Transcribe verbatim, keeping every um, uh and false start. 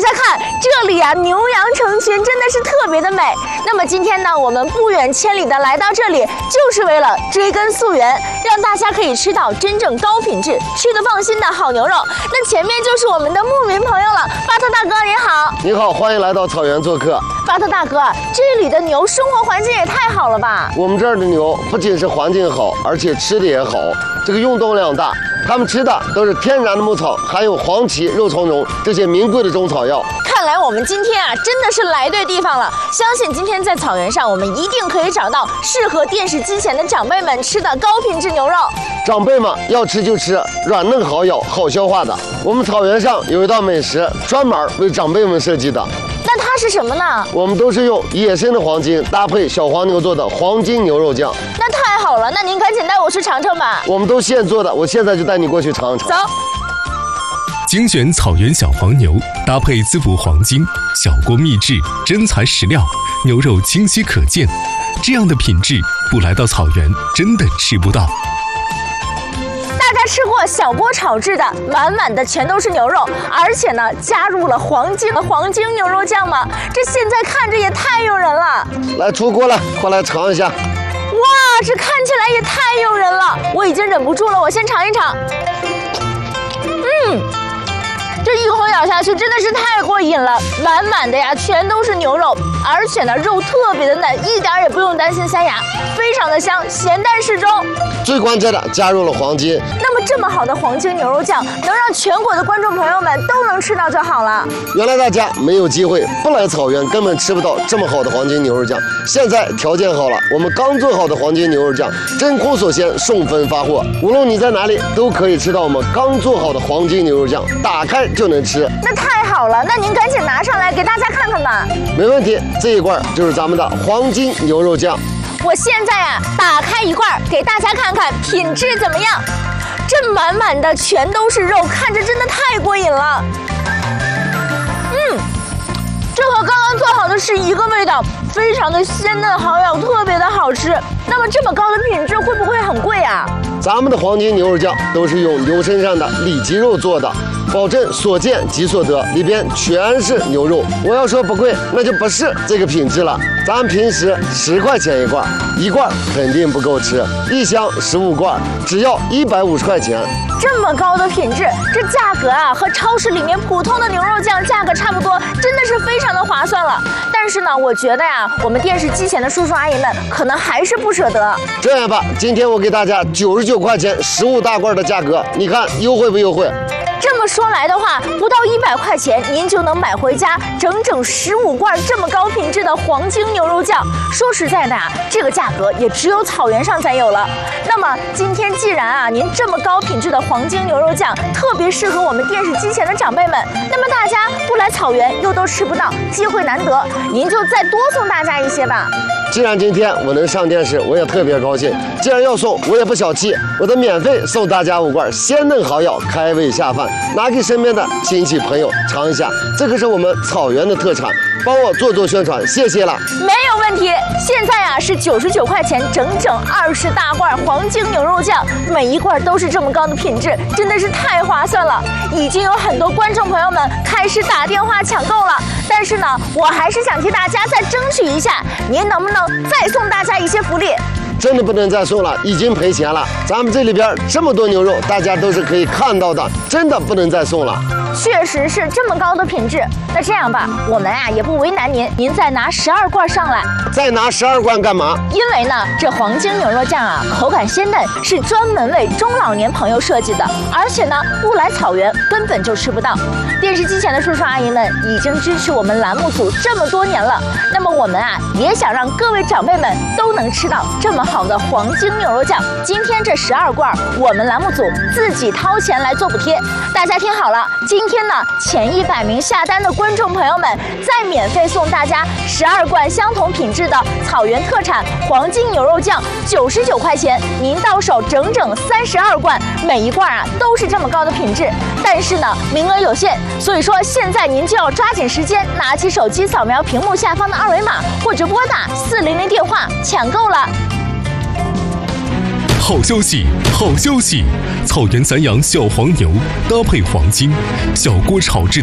家看这里啊，牛羊成群，真的是特别的美。那么今天呢，我们不远千里的来到这里，就是为了追根溯源，让大家可以吃到真正高品质、吃得放心的好牛肉。那前面就是我们的牧民朋友了，巴特大哥您好。 你好，欢迎来到草原做客。 巴特大哥，这里的牛生活环境也太好了吧？ 我们这儿的牛不仅是环境好，而且吃的也好，这个运动量大。他们吃的都是天然的牧草，还有黄芪、肉苁蓉这些名贵的中草药。 看来我们今天啊，真的是来对地方了。相信今天在草原上，我们一定可以找到适合电视机前的长辈们吃的高品质牛肉。 长辈们要吃就吃软嫩好咬、好消化的。我们草原上有一道美食，专门为长辈们设计的。 那它是什么呢？ 我们都是用野生的黄金搭配小黄牛做的黄金牛肉酱。 那太好了，那您赶紧带我去尝尝吧。 我们都现做的，我现在就带你过去尝尝。 走。 精选草原小黄牛，搭配滋补黄金，小锅秘制，真材实料，牛肉清晰可见。这样的品质，不来到草原真的吃不到。 大家吃过小锅炒制的，满满的全都是牛肉，而且呢加入了黄金的黄金牛肉酱吗？这现在看着也太诱人了。 来出锅了，快来尝一下。 哇，这看起来也太诱人了，我已经忍不住了，我先尝一尝。嗯。这一口咬下去真的是太过瘾了，满满的呀全都是牛肉，而且呢肉特别的嫩，一点也不用担心塞牙，非常的香，咸淡适中。 最关键的加入了黄金。 那么这么好的黄金牛肉酱，能让全国的观众朋友们都能吃到就好了。 原来大家没有机会，不来草原根本吃不到这么好的黄金牛肉酱。现在条件好了，我们刚做好的黄金牛肉酱真空锁鲜，送分发货，无论你在哪里都可以吃到我们刚做好的黄金牛肉酱，打开就能吃。 那太好了，那您赶紧拿上来给大家看看吧。 没问题，这一罐就是咱们的黄金牛肉酱。 我现在啊打开一罐给大家看看品质怎么样。这满满的全都是肉，看着真的太过瘾了。嗯，这和刚刚做好的是一个味道，非常的鲜嫩好咬，特别的好吃。那么这么高的品质会不会很贵啊？ 咱们的黄金牛肉酱都是用牛身上的里脊肉做的，保证所见即所得，里边全是牛肉。我要说不贵，那就不是这个品质了。咱平时十块钱一罐，一罐肯定不够吃，一箱十五罐，只要一百五十块钱。 这么高的品质，这价格啊和超市里面普通的牛肉酱价格差不多，真的是非常的划算了。但是呢，我觉得呀，我们电视机前的叔叔阿姨们可能还是不舍得。 这样吧，今天我给大家九十九块钱十五大罐的价格，你看优惠不优惠？ 这么说来的话，不到一百块钱，您就能买回家整整十五罐这么高品质的黄金牛肉酱。说实在的啊，这个价格也只有草原上才有了。那么今天既然啊，您这么高品质的黄金牛肉酱特别适合我们电视机前的长辈们，那么大家不来草原又都吃不到，机会难得，您就再多送大家一些吧。 既然今天我能上电视，我也特别高兴。既然要送，我也不小气，我得免费送大家五罐鲜嫩好咬、开胃下饭，拿给身边的亲戚朋友尝一下。这可是我们草原的特产，帮我做做宣传，谢谢了。 没有问题。现在啊是九十九块钱，整整二十大罐黄金牛肉酱，每一罐都是这么高的品质，真的是太划算了。已经有很多观众朋友们开始打电话抢购了，但是呢，我还是想替大家再争取一下，您能不能再送大家一些福利？ 真的不能再送了，已经赔钱了。咱们这里边这么多牛肉，大家都是可以看到的，真的不能再送了。 确实是这么高的品质。那这样吧，我们啊也不为难您，您再拿十二罐上来。 再拿十二罐干嘛？ 因为呢，这黄金牛肉酱啊，口感鲜嫩，是专门为中老年朋友设计的，而且呢，不来草原根本就吃不到。电视机前的叔叔阿姨们已经支持我们栏目组这么多年了，那么我们啊也想让各位长辈们都能吃到这么好的黄金牛肉酱。今天这十二罐，我们栏目组自己掏钱来做补贴。大家听好了，今天呢前一百名下单的观众朋友们，再免费送大家十二罐相同品质的草原特产黄金牛肉酱，九十九块钱，您到手整整三十二罐，每一罐啊都是这么高的品质。但是呢，名额有限，所以说现在您就要抓紧时间，拿起手机扫描屏幕下方的二维码，或者拨打四零零电话抢购了。 好消息，好消息！草原散养小黄牛搭配黄金，小锅炒制。